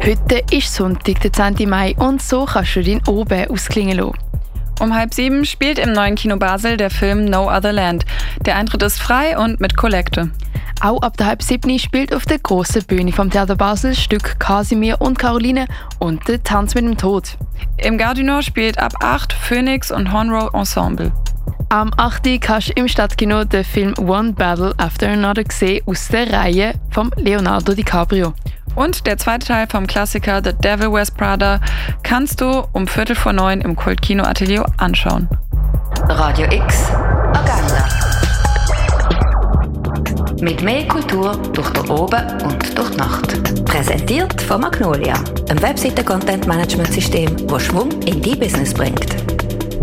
Heute ist Sonntag, der 10. Mai, und so kannst du deinen Abend ausklingen lassen. Um 6:30 spielt im neuen Kino Basel der Film No Other Land. Der Eintritt ist frei und mit Kollekte. Auch ab der 6:30 spielt auf der grossen Bühne vom Theater Basel das Stück Kasimir und Caroline und der Tanz mit dem Tod. Im Gardiner spielt ab 8 Phoenix und Hornrow Ensemble. Am 8. kannst du im Stadtkino den Film One Battle After Another sehen aus der Reihe von Leonardo DiCaprio. Und der zweite Teil vom Klassiker The Devil Wears Prada kannst du um 8:45 im Kultkino Atelier anschauen. Radio X Agenda. Mit mehr Kultur durch den Oben und durch die Nacht. Präsentiert von Magnolia, einem Webseiten-Content-Management-System, das Schwung in dein Business bringt.